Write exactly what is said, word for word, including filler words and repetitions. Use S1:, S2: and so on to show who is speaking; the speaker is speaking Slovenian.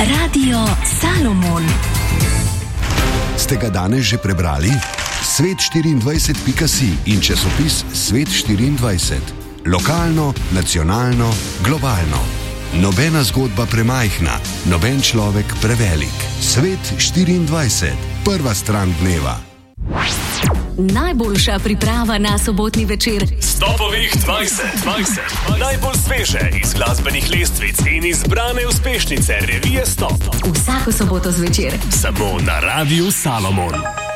S1: Radio Salomon.
S2: Ste ga danes že prebrali? svet štiriindvajset pika si in časopis Svet štiriindvajset. Lokalno, nacionalno, globalno. Nobena zgodba premajhna, noben človek prevelik. Svet štiriindvajset. Prva stran dneva.
S1: Najboljša priprava na sobotni večer.
S3: Stopovih dvajset dvajset. Najbolj sveže iz glasbenih lestvic in izbrane uspešnice revije Stop.
S1: Vsako soboto zvečer.
S3: Samo na Radiu Salomon.